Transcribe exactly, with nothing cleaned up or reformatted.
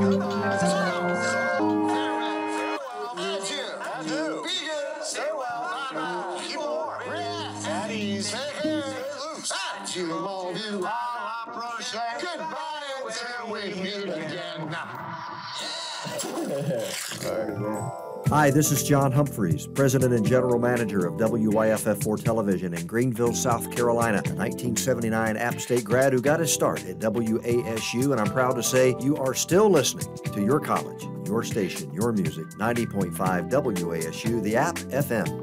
Hi, this is John Humphreys, President and General Manager of W Y F F four Television in Greenville, South Carolina, a nineteen seventy-nine App State grad who got his start at W A S U, and I'm proud to say you are still listening to your college, your station, your music, ninety point five W A S U, the App F M.